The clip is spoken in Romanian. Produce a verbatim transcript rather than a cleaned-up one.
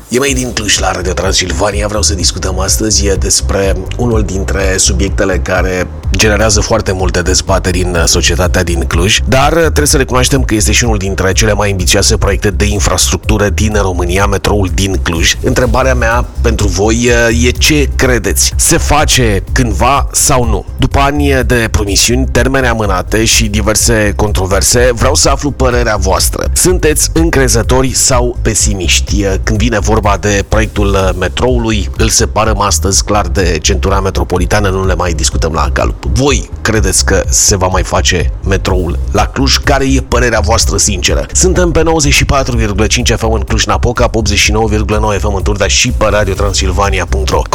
E mai din Cluj la Radio Transilvania. Vreau să discutăm astăzi despre unul dintre subiectele care generează foarte multe dezbateri în societatea din Cluj, dar trebuie să recunoaștem că este și unul dintre cele mai ambițioase proiecte de infrastructură din România, metroul din Cluj. Întrebarea mea pentru voi e ce credeți? Se face cândva sau nu? După ani de promisiuni, termene amânate și diverse controverse, vreau să aflu părerea voastră. Sunteți încrezători sau pesimiști când vine vorba de proiectul metroului? Îl separăm astăzi clar de centura metropolitană, nu le mai discutăm la Calup. Voi credeți că se va mai face metroul la Cluj? Care e părerea voastră sinceră? Suntem pe nouăzeci și patru virgulă cinci F M în Cluj-Napoca, pe optzeci și nouă virgulă nouă F M în Turda și pe radio transilvania punct ro.